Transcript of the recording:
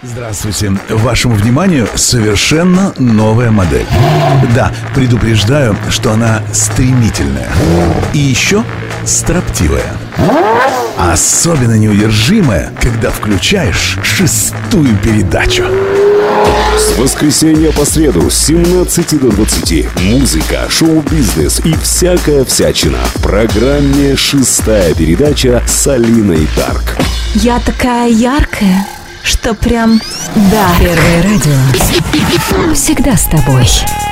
Здравствуйте. Вашему вниманию совершенно новая модель. Да, предупреждаю, что она стремительная. И еще строптивая. Особенно неудержимая, когда включаешь 6-ю передачу. С воскресенья по среду с 17 до 20. Музыка, шоу-бизнес и всякая всячина. В программе «6-я передача» с Алиной Дарк. Я такая яркая, что прям да. Первое радио всегда с тобой.